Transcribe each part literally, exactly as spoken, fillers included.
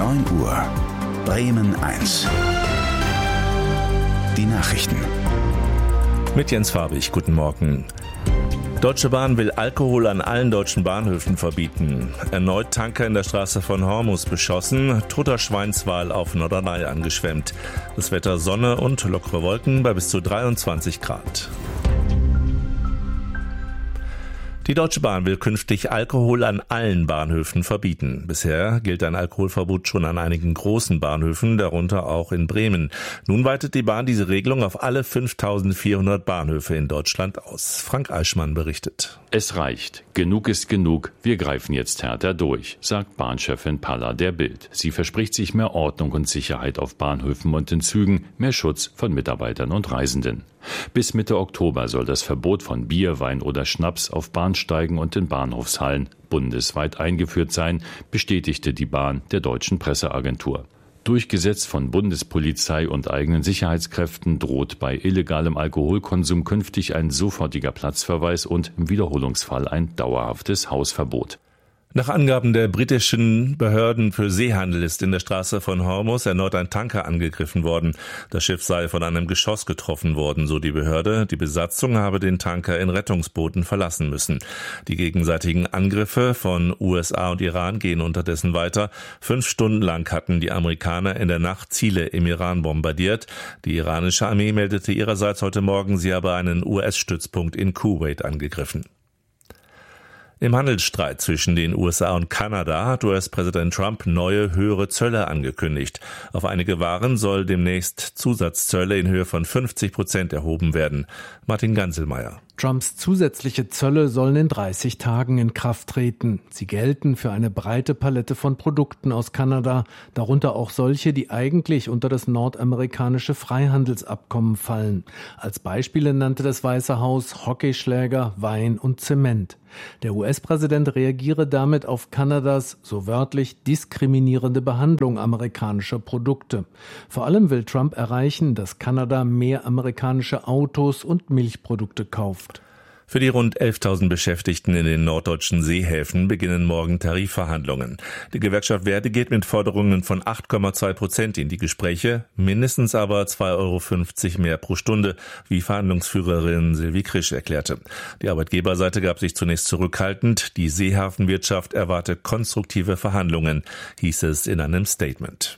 neun Uhr. Bremen eins. Die Nachrichten. Mit Jens Farbig, guten Morgen. Deutsche Bahn will Alkohol an allen deutschen Bahnhöfen verbieten. Erneut Tanker in der Straße von Hormus beschossen, toter Schweinswal auf Norderney angeschwemmt. Das Wetter Sonne und lockere Wolken bei bis zu dreiundzwanzig Grad. Die Deutsche Bahn will künftig Alkohol an allen Bahnhöfen verbieten. Bisher gilt ein Alkoholverbot schon an einigen großen Bahnhöfen, darunter auch in Bremen. Nun weitet die Bahn diese Regelung auf alle fünftausendvierhundert Bahnhöfe in Deutschland aus. Frank Eichmann berichtet. Es reicht. Genug ist genug. Wir greifen jetzt härter durch, sagt Bahnchefin Palla der Bild. Sie verspricht sich mehr Ordnung und Sicherheit auf Bahnhöfen und in Zügen, mehr Schutz von Mitarbeitern und Reisenden. Bis Mitte Oktober soll das Verbot von Bier, Wein oder Schnaps auf Bahnsteigen und in Bahnhofshallen bundesweit eingeführt sein, bestätigte die Bahn der Deutschen Presseagentur. Durchgesetzt von Bundespolizei und eigenen Sicherheitskräften droht bei illegalem Alkoholkonsum künftig ein sofortiger Platzverweis und im Wiederholungsfall ein dauerhaftes Hausverbot. Nach Angaben der britischen Behörden für Seehandel ist in der Straße von Hormus erneut ein Tanker angegriffen worden. Das Schiff sei von einem Geschoss getroffen worden, so die Behörde. Die Besatzung habe den Tanker in Rettungsbooten verlassen müssen. Die gegenseitigen Angriffe von U S A und Iran gehen unterdessen weiter. Fünf Stunden lang hatten die Amerikaner in der Nacht Ziele im Iran bombardiert. Die iranische Armee meldete ihrerseits heute Morgen, sie habe einen U S-Stützpunkt in Kuwait angegriffen. Im Handelsstreit zwischen den U S A und Kanada hat U S-Präsident Trump neue, höhere Zölle angekündigt. Auf einige Waren soll demnächst Zusatzzölle in Höhe von fünfzig Prozent erhoben werden. Martin Ganselmeier. Trumps zusätzliche Zölle sollen in dreißig Tagen in Kraft treten. Sie gelten für eine breite Palette von Produkten aus Kanada, darunter auch solche, die eigentlich unter das nordamerikanische Freihandelsabkommen fallen. Als Beispiele nannte das Weiße Haus Hockeyschläger, Wein und Zement. Der U S-Präsident reagiere damit auf Kanadas, so wörtlich, diskriminierende Behandlung amerikanischer Produkte. Vor allem will Trump erreichen, dass Kanada mehr amerikanische Autos und Milchprodukte kauft. Für die rund elftausend Beschäftigten in den norddeutschen Seehäfen beginnen morgen Tarifverhandlungen. Die Gewerkschaft Verdi geht mit Forderungen von acht Komma zwei Prozent in die Gespräche, mindestens aber zwei Euro fünfzig mehr pro Stunde, wie Verhandlungsführerin Sylvie Krisch erklärte. Die Arbeitgeberseite gab sich zunächst zurückhaltend. Die Seehafenwirtschaft erwarte konstruktive Verhandlungen, hieß es in einem Statement.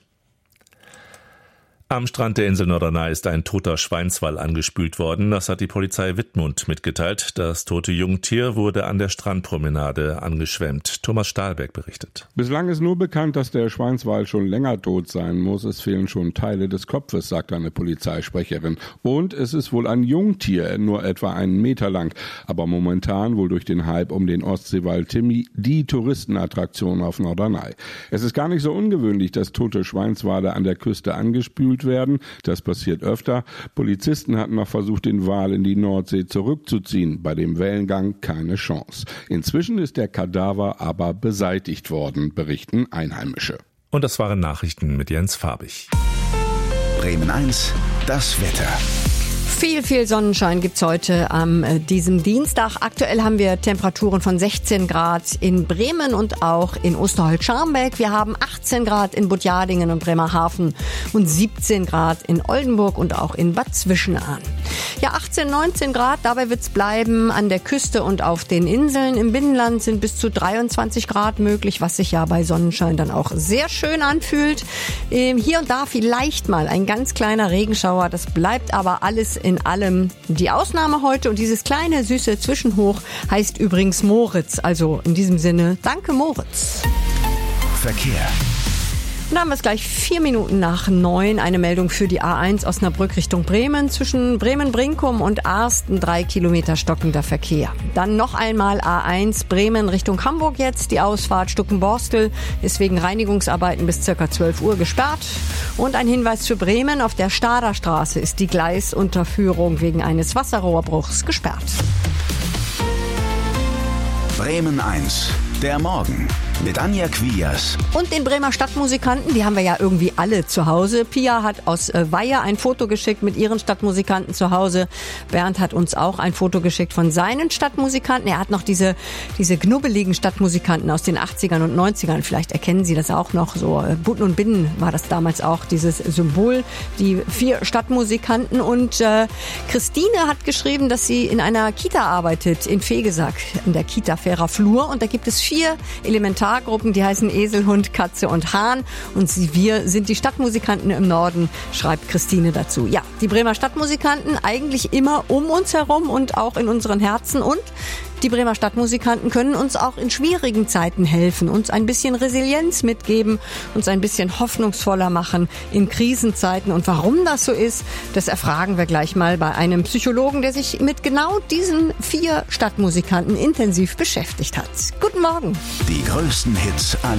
Am Strand der Insel Norderney ist ein toter Schweinswal angespült worden. Das hat die Polizei Wittmund mitgeteilt. Das tote Jungtier wurde an der Strandpromenade angeschwemmt. Thomas Stahlberg berichtet. Bislang ist nur bekannt, dass der Schweinswal schon länger tot sein muss. Es fehlen schon Teile des Kopfes, sagt eine Polizeisprecherin. Und es ist wohl ein Jungtier, nur etwa einen Meter lang. Aber momentan wohl durch den Hype um den Ostseewal Timmy die Touristenattraktion auf Norderney. Es ist gar nicht so ungewöhnlich, dass tote Schweinswale an der Küste angespült werden. Das passiert öfter. Polizisten hatten noch versucht, den Wal in die Nordsee zurückzuziehen. Bei dem Wellengang keine Chance. Inzwischen ist der Kadaver aber beseitigt worden, berichten Einheimische. Und das waren Nachrichten mit Jens Farbig. Bremen eins, das Wetter. Viel, viel Sonnenschein gibt's heute an äh, diesem Dienstag. Aktuell haben wir Temperaturen von sechzehn Grad in Bremen und auch in Osterholz-Scharmbeck. Wir haben achtzehn Grad in Budjadingen und Bremerhaven und siebzehn Grad in Oldenburg und auch in Bad Zwischenahn. Ja, achtzehn, neunzehn Grad, dabei wird's bleiben an der Küste und auf den Inseln. Im Binnenland sind bis zu dreiundzwanzig Grad möglich, was sich ja bei Sonnenschein dann auch sehr schön anfühlt. Ähm, hier und da vielleicht mal ein ganz kleiner Regenschauer. Das bleibt aber alles in allem die Ausnahme heute. Und dieses kleine, süße Zwischenhoch heißt übrigens Moritz. Also in diesem Sinne, danke Moritz. Verkehr. Dann haben wir es gleich vier Minuten nach neun. Eine Meldung für die A eins Osnabrück Richtung Bremen. Zwischen Bremen-Brinkum und Arsten drei Kilometer stockender Verkehr. Dann noch einmal A eins Bremen Richtung Hamburg jetzt. Die Ausfahrt Stuckenborstel ist wegen Reinigungsarbeiten bis circa zwölf Uhr gesperrt. Und ein Hinweis für Bremen. Auf der Stader Straße ist die Gleisunterführung wegen eines Wasserrohrbruchs gesperrt. Bremen eins, der Morgen. mit Anja Quias. Und den Bremer Stadtmusikanten, die haben wir ja irgendwie alle zu Hause. Pia hat aus äh, Weihe ein Foto geschickt mit ihren Stadtmusikanten zu Hause. Bernd hat uns auch ein Foto geschickt von seinen Stadtmusikanten. Er hat noch diese, diese knubbeligen Stadtmusikanten aus den achtzigern und neunzigern. Vielleicht erkennen Sie das auch noch. So äh, Butten und Binnen war das damals auch, dieses Symbol. Die vier Stadtmusikanten. Und äh, Christine hat geschrieben, dass sie in einer Kita arbeitet, in Fegesack, in der Kita Fairer Flur. Und da gibt es vier Elementargruppen, die heißen Esel, Hund, Katze und Hahn. Und sie, wir sind die Stadtmusikanten im Norden, schreibt Christine dazu. Ja, die Bremer Stadtmusikanten eigentlich immer um uns herum und auch in unseren Herzen. Und die Bremer Stadtmusikanten können uns auch in schwierigen Zeiten helfen, uns ein bisschen Resilienz mitgeben, uns ein bisschen hoffnungsvoller machen in Krisenzeiten. Und warum das so ist, das erfragen wir gleich mal bei einem Psychologen, der sich mit genau diesen vier Stadtmusikanten intensiv beschäftigt hat. Guten Morgen. Die größten Hits aller